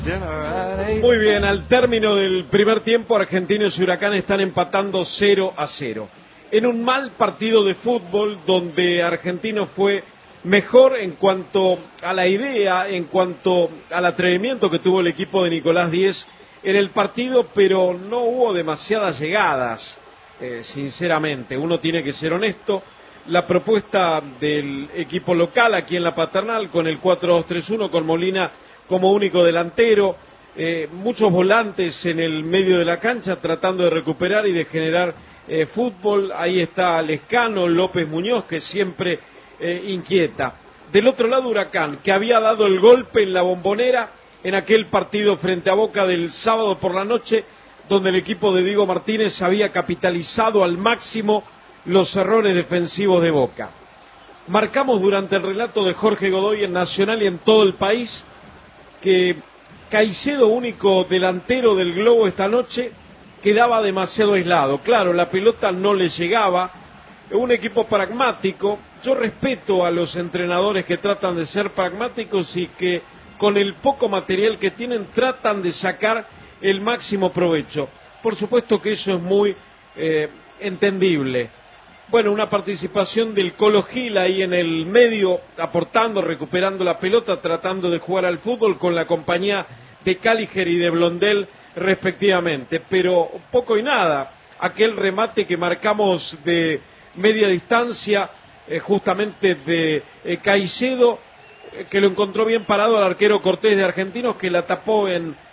Muy bien, al término del primer tiempo, Argentinos y Huracán están empatando 0-0. En un mal partido de fútbol donde Argentinos fue mejor en cuanto a la idea, en cuanto al atrevimiento que tuvo el equipo de Nicolás Díez en el partido, pero no hubo demasiadas llegadas, sinceramente. Uno tiene que ser honesto. La propuesta del equipo local aquí en la Paternal con el 4-2-3-1, con Molina como único delantero, muchos volantes en el medio de la cancha tratando de recuperar y de generar fútbol. Ahí está Lescano, López Muñoz, que siempre inquieta. Del otro lado, Huracán, que había dado el golpe en la Bombonera en aquel partido frente a Boca del sábado por la noche, donde el equipo de Diego Martínez había capitalizado al máximo los errores defensivos de Boca. Marcamos durante el relato de Jorge Godoy en Nacional y en todo el país que Caicedo, único delantero del Globo esta noche, quedaba demasiado aislado. Claro, la pelota no le llegaba. Un equipo pragmático. Yo respeto a los entrenadores que tratan de ser pragmáticos y que con el poco material que tienen tratan de sacar el máximo provecho. Por supuesto que eso es muy entendible. Bueno, una participación del Colo Gil ahí en el medio, aportando, recuperando la pelota, tratando de jugar al fútbol con la compañía de Caliger y de Blondel respectivamente, pero poco y nada. Aquel remate que marcamos de media distancia, justamente de Caicedo, que lo encontró bien parado al arquero Cortés de Argentinos, que la tapó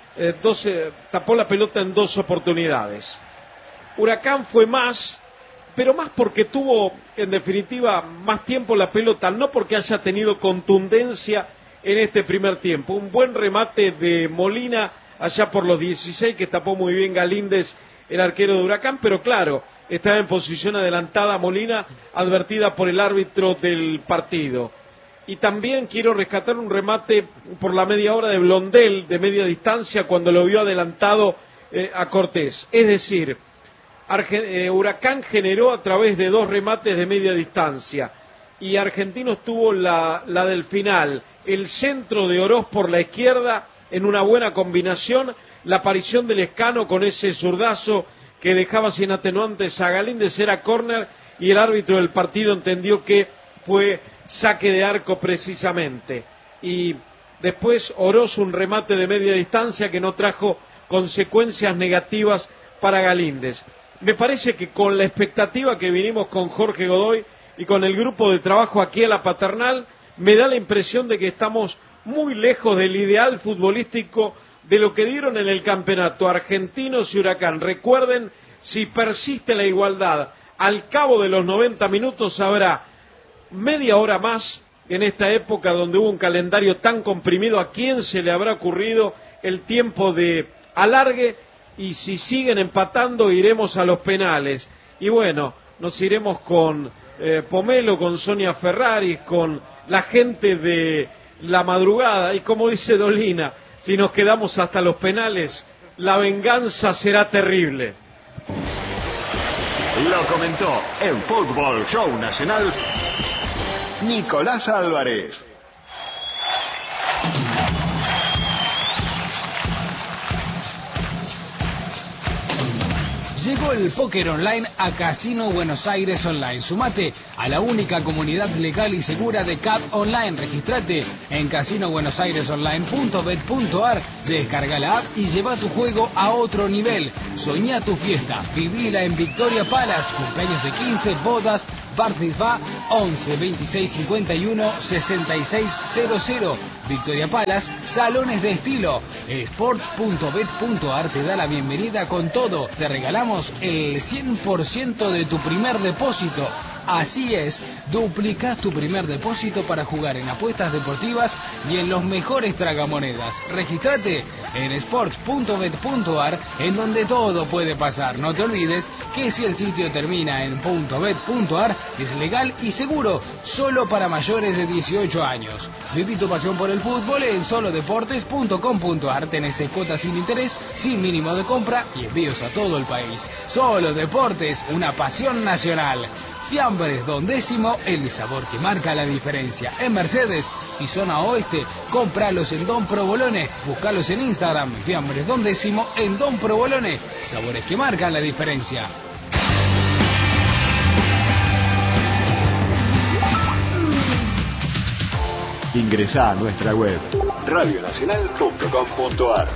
tapó la pelota en 2 oportunidades. Huracán fue más, pero más porque tuvo, en definitiva, más tiempo la pelota, no porque haya tenido contundencia en este primer tiempo. Un buen remate de Molina allá por los 16, que tapó muy bien Galíndez, el arquero de Huracán, pero claro, estaba en posición adelantada Molina, advertida por el árbitro del partido. Y también quiero rescatar un remate por la media hora de Blondel, de media distancia, cuando lo vio adelantado a Cortés. Es decir, Huracán generó a través de 2 remates de media distancia y Argentinos tuvo la del final, el centro de Oroz por la izquierda en una buena combinación, la aparición del Lescano con ese zurdazo que dejaba sin atenuantes a Galíndez, era córner y el árbitro del partido entendió que fue saque de arco precisamente. Y después Oroz, un remate de media distancia que no trajo consecuencias negativas para Galíndez. Me parece que con la expectativa que vinimos con Jorge Godoy y con el grupo de trabajo aquí a la Paternal, me da la impresión de que estamos muy lejos del ideal futbolístico de lo que dieron en el campeonato Argentinos y Huracán. Recuerden, si persiste la igualdad, al cabo de los 90 minutos habrá media hora más en esta época donde hubo un calendario tan comprimido. ¿A quién se le habrá ocurrido el tiempo de alargue? Y si siguen empatando iremos a los penales. Y bueno, nos iremos con Pomelo, con Sonia Ferraris, con la gente de la madrugada. Y como dice Dolina, si nos quedamos hasta los penales, la venganza será terrible. Lo comentó en Fútbol Show Nacional Nicolás Álvarez. Llegó el póker online a Casino Buenos Aires Online. Sumate a la única comunidad legal y segura de CAP Online. Registrate en casinobuenosaires.online.bet.ar. Descarga la app y lleva tu juego a otro nivel. Soñá tu fiesta. Vivila en Victoria Palace. Cumpleaños de 15, bodas, Bar Mitzvah, 11 26 51 6600. Victoria Palace, salones de estilo. Sports.bet.ar te da la bienvenida con todo. Te regalamos el 100% de tu primer depósito. Así es, duplicás tu primer depósito para jugar en apuestas deportivas y en los mejores tragamonedas. Registrate en sports.bet.ar, en donde todo puede pasar. No te olvides que si el sitio termina en .bet.ar es legal y seguro, solo para mayores de 18 años. Viví tu pasión por el fútbol en solodeportes.com.ar. Tenés cuotas sin interés, sin mínimo de compra y envíos a todo el país. Solo Deportes, una pasión nacional. Fiambres Don Décimo, el sabor que marca la diferencia. En Mercedes y zona oeste, compralos en Don Provolone, buscalos en Instagram, Fiambres Don Décimo en Don Provolone, sabores que marcan la diferencia. Ingresá a nuestra web radionacional.com.ar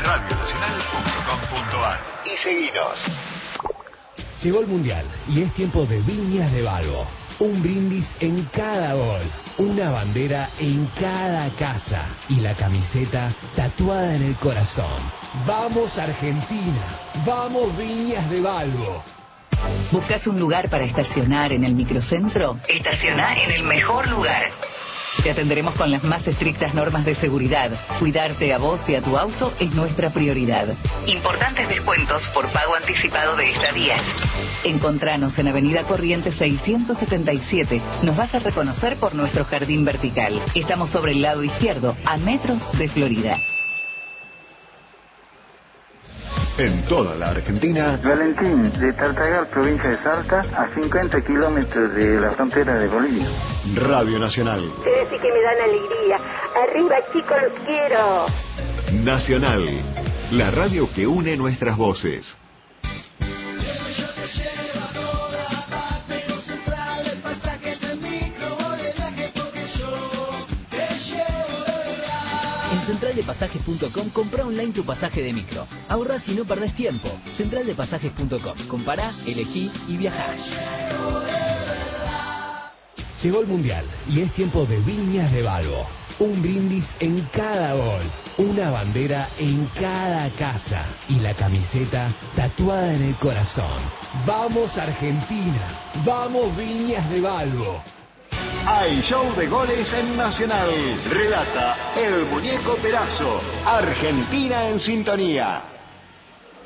y seguinos. Llegó el Mundial y es tiempo de Viñas de Balbo. Un brindis en cada gol, una bandera en cada casa y la camiseta tatuada en el corazón. ¡Vamos Argentina! ¡Vamos Viñas de Balbo! ¿Buscas un lugar para estacionar en el microcentro? Estaciona en el mejor lugar. Te atenderemos con las más estrictas normas de seguridad. Cuidarte a vos y a tu auto es nuestra prioridad. Importantes descuentos por pago anticipado de estadías. Encontranos en Avenida Corrientes 677. Nos vas a reconocer por nuestro jardín vertical. Estamos sobre el lado izquierdo, a metros de Florida. En toda la Argentina, Valentín, de Tartagal, provincia de Salta, a 50 kilómetros de la frontera de Bolivia. Radio Nacional. Ustedes sí que me dan alegría. Arriba, chicos, los quiero. Nacional, la radio que une nuestras voces. En centraldepasajes.com compra online tu pasaje de micro. Ahorrás y no perdés tiempo. Centraldepasajes.com. Compará, elegí y viajá. Llegó el Mundial y es tiempo de Viñas de Balbo. Un brindis en cada gol, una bandera en cada casa y la camiseta tatuada en el corazón. ¡Vamos Argentina! ¡Vamos Viñas de Balbo! Hay show de goles en Nacional. Relata el Muñeco Perazo. Argentina en sintonía.